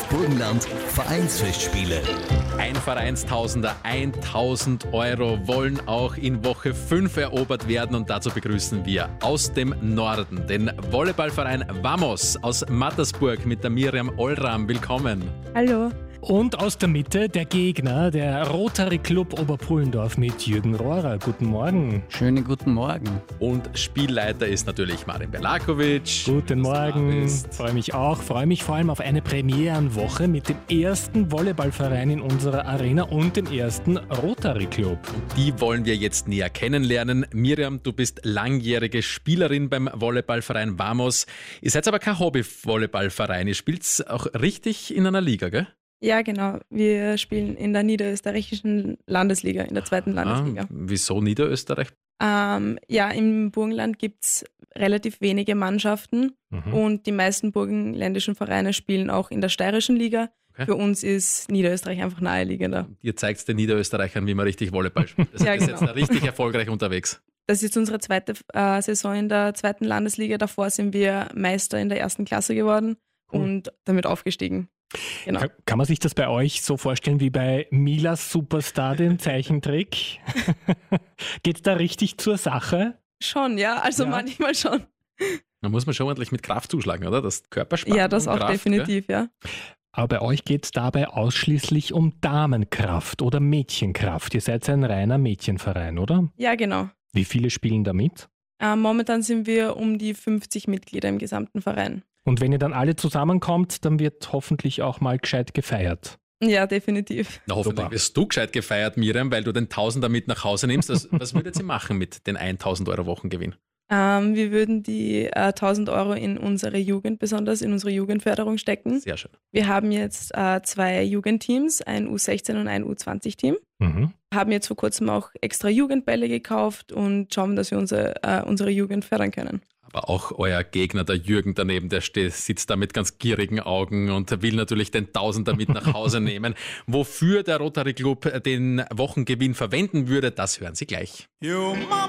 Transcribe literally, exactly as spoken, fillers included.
Burgenland Vereinsfestspiele. Ein Vereinstausender, tausend Euro wollen auch in Woche fünf erobert werden und dazu begrüßen wir aus dem Norden den Volleyballverein Vamos aus Mattersburg mit der Miriam Olram. Willkommen. Hallo. Und aus der Mitte der Gegner, der Rotary Club Oberpullendorf mit Jürgen Rohrer. Guten Morgen. Schönen guten Morgen. Und Spielleiter ist natürlich Marin Belakovic. Guten Morgen. Freue mich auch. Freue mich vor allem auf eine Premierenwoche mit dem ersten Volleyballverein in unserer Arena und dem ersten Rotary Club. Und die wollen wir jetzt näher kennenlernen. Miriam, du bist langjährige Spielerin beim Volleyballverein Vamos. Ihr seid aber kein Hobby-Volleyballverein. Ihr spielt auch richtig in einer Liga, gell? Ja, genau. Wir spielen in der niederösterreichischen Landesliga, in der zweiten Landesliga. Ah, wieso Niederösterreich? Ähm, ja, im Burgenland gibt es relativ wenige Mannschaften mhm. und die meisten burgenländischen Vereine spielen auch in der steirischen Liga. Okay. Für uns ist Niederösterreich einfach naheliegender. Ihr zeigt den Niederösterreichern, wie man richtig Volleyball spielt. Das ja, ist genau. jetzt da richtig erfolgreich unterwegs. Das ist jetzt unsere zweite äh, Saison in der zweiten Landesliga. Davor sind wir Meister in der ersten Klasse geworden cool. und damit aufgestiegen. Genau. Kann man sich das bei euch so vorstellen wie bei Milas Superstar, dem Zeichentrick? Geht's da richtig zur Sache? Schon, ja, also ja. manchmal schon. Da muss man schon ordentlich mit Kraft zuschlagen, oder? Das Körperspannung. Ja, das auch Kraft, definitiv, gell? ja. Aber bei euch geht es dabei ausschließlich um Damenkraft oder Mädchenkraft. Ihr seid ein reiner Mädchenverein, oder? Ja, genau. Wie viele spielen da mit? Äh, momentan sind wir um die fünfzig Mitglieder im gesamten Verein. Und wenn ihr dann alle zusammenkommt, dann wird hoffentlich auch mal gescheit gefeiert. Ja, definitiv. Na, hoffentlich Super. Wirst du gescheit gefeiert, Miriam, weil du den Tausender mit nach Hause nimmst. Das, was würdet ihr machen mit den tausend Euro Wochengewinn? Ähm, wir würden die äh, tausend Euro in unsere Jugend, besonders in unsere Jugendförderung stecken. Sehr schön. Wir haben jetzt äh, zwei Jugendteams, ein U sechzehn und ein U zwanzig Team. Mhm. Haben jetzt vor kurzem auch extra Jugendbälle gekauft und schauen, dass wir unsere, äh, unsere Jugend fördern können. Aber auch euer Gegner, der Jürgen daneben, der steht, sitzt da mit ganz gierigen Augen und will natürlich den Tausender mit nach Hause nehmen. Wofür der Rotary Club den Wochengewinn verwenden würde, das hören Sie gleich.